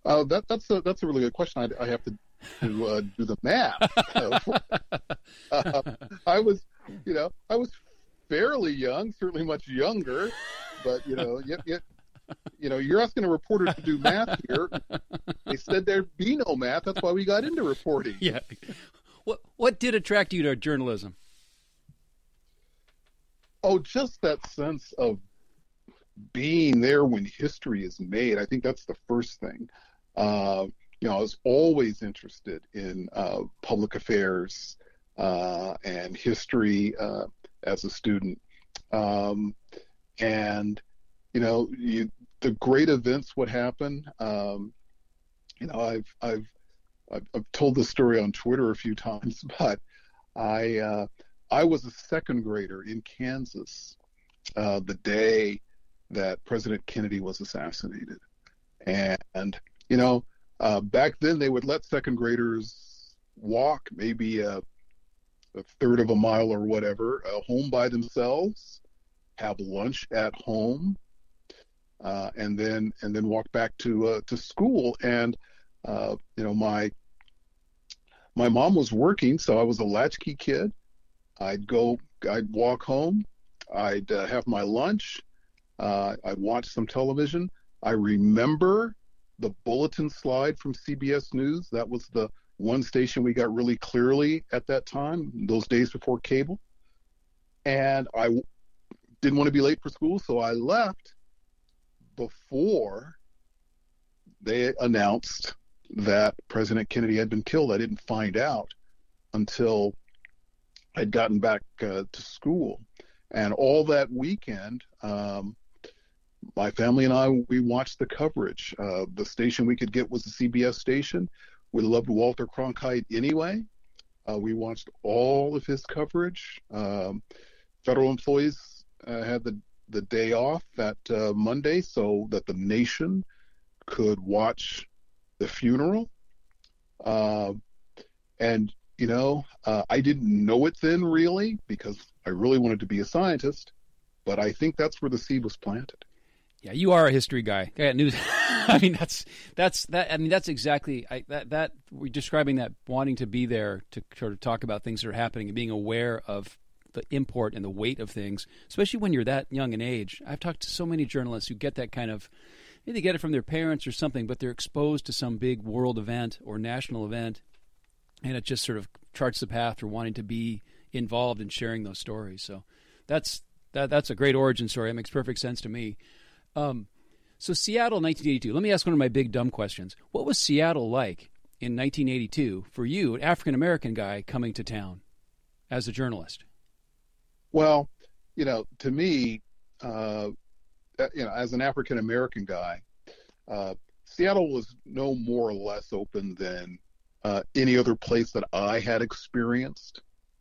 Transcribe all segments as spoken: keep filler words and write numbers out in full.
Uh, that that's a that's a really good question. I, I have to to uh, do the math. uh, I was, you know, I was fairly young, certainly much younger, but you know, yet, yet, you know, you're asking a reporter to do math here. They said there'd be no math. That's why we got into reporting. Yeah. What what did attract you to journalism? Oh, just that sense of being there when history is made. I think that's the first thing. Uh, you know, I was always interested in uh, public affairs uh, and history uh, as a student. Um, and, you know, you, the great events would happen. Um, you know, I've, I've, I've, I've told this story on Twitter a few times, but I, uh, I was a second grader in Kansas uh, the day that President Kennedy was assassinated. And, you know, uh, back then they would let second graders walk maybe a, a third of a mile or whatever, uh, home by themselves, have lunch at home, uh, and then and then walk back to uh, to school. And, uh, you know, my my mom was working, so I was a latchkey kid. I'd go, I'd walk home, I'd uh, have my lunch, uh, I'd watch some television. I remember the bulletin slide from C B S News. That was the one station we got really clearly at that time, those days before cable. And I w- didn't want to be late for school, so I left before they announced that President Kennedy had been killed. I didn't find out until I'd gotten back uh, to school. And all that weekend, um, my family and I, we watched the coverage. Uh, the station we could get was the C B S station. We loved Walter Cronkite anyway. Uh, we watched all of his coverage. Um, federal employees uh, had the, the day off that uh, Monday so that the nation could watch the funeral. Uh, and, you know, uh, I didn't know it then really because I really wanted to be a scientist, but I think that's where the seed was planted. Yeah, you are a history guy. I got news. I mean, that's that's that. I mean, that's exactly I, that. That we're describing that wanting to be there to sort of talk about things that are happening and being aware of the import and the weight of things, especially when you're that young in age. I've talked to so many journalists who get that kind of, maybe they get it from their parents or something, but they're exposed to some big world event or national event, and it just sort of charts the path for wanting to be involved in sharing those stories. So that's that. That's a great origin story. It makes perfect sense to me. Um, so Seattle, nineteen eighty-two. Let me ask one of my big dumb questions. What was Seattle like in nineteen eighty-two for you, an African-American guy coming to town as a journalist? Well, you know, to me, uh, you know, as an African-American guy, uh, Seattle was no more or less open than uh, any other place that I had experienced.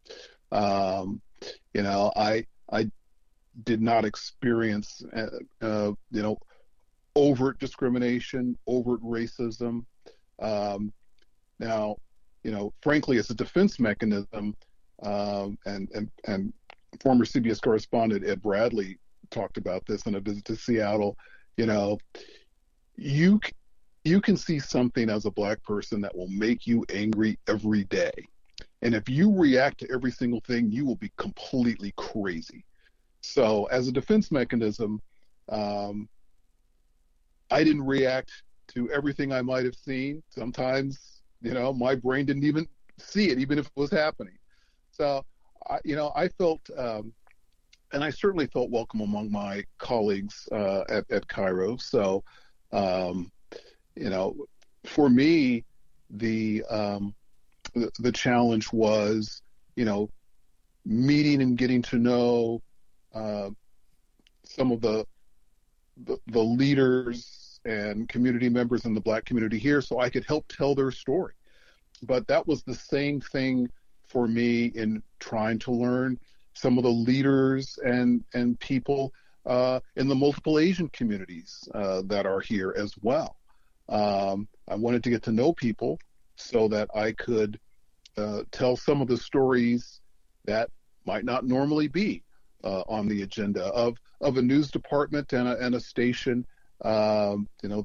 Um, you know, I, I, did not experience, uh, uh, you know, overt discrimination, overt racism. Um, now, you know, frankly, as a defense mechanism, um, and, and, and former C B S correspondent Ed Bradley talked about this in a visit to Seattle, you know, you, you can see something as a black person that will make you angry every day. And if you react to every single thing, you will be completely crazy. So as a defense mechanism, um, I didn't react to everything I might have seen. Sometimes, you know, my brain didn't even see it, even if it was happening. So, I, you know, I felt, um, and I certainly felt welcome among my colleagues uh, at, at Cairo. So, um, you know, for me, the, um, the the challenge was, you know, meeting and getting to know Uh, some of the, the the leaders and community members in the black community here so I could help tell their story. But that was the same thing for me in trying to learn some of the leaders and, and people uh, in the multiple Asian communities uh, that are here as well. Um, I wanted to get to know people so that I could uh, tell some of the stories that might not normally be Uh, on the agenda of, of a news department and a, and a station, um, you know,